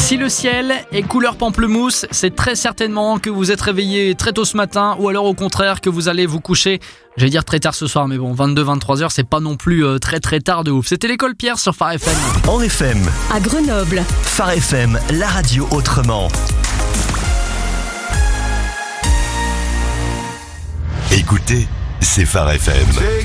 Si le ciel est couleur pamplemousse, c'est très certainement que vous êtes réveillé très tôt ce matin ou alors au contraire que vous allez vous coucher, j'allais dire très tard ce soir, mais bon, 22-23h, c'est pas non plus très tard de ouf. C'était l'école Pierre sur Phare FM. En FM, à Grenoble. Phare FM, la radio autrement. Écoutez, c'est Phare FM.